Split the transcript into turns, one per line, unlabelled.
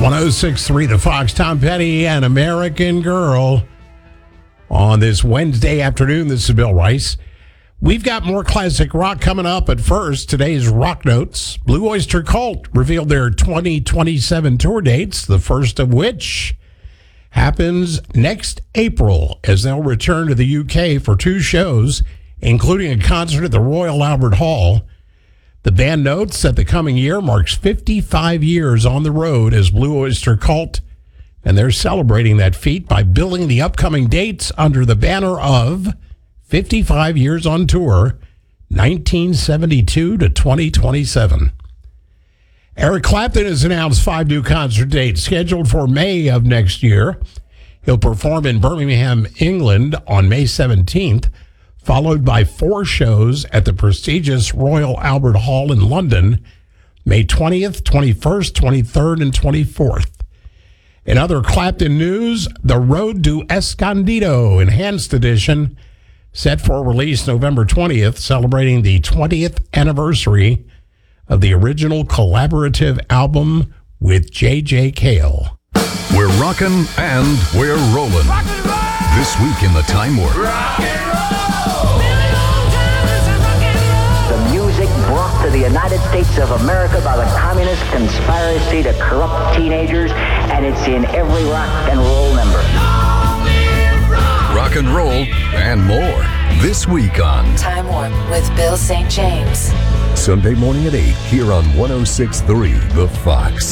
106.3 The Fox, Tom Petty and American Girl. On this Wednesday afternoon, this is Bill Rice. We've got more classic rock coming up, but first, today's Rock Notes. Blue Oyster Cult revealed their 2027 tour dates, the first of which happens next April, as they'll return to the UK for 2 shows, including a concert at the Royal Albert Hall. The band notes that the coming year marks 55 years on the road as Blue Oyster Cult, and they're celebrating that feat by billing the upcoming dates under the banner of 55 Years on Tour, 1972 to 2027. Eric Clapton has announced 5 new concert dates scheduled for May of next year. He'll perform in Birmingham, England on May 17th, followed by 4 shows at the prestigious Royal Albert Hall in London, May 20th, 21st, 23rd, and 24th. In other Clapton news, The Road to Escondido Enhanced Edition, set for release November 20th, celebrating the 20th anniversary of the original collaborative album with J.J. Cale.
We're rockin' and we're rollin'. This week in the Time Warp.
Rock and roll! The music brought to the United States of America by the communist conspiracy to corrupt teenagers, and it's in every rock and roll number.
Rock and roll and more. This week on
Time Warp with Bill St. James.
Sunday morning at 8 here on 106.3 The Fox.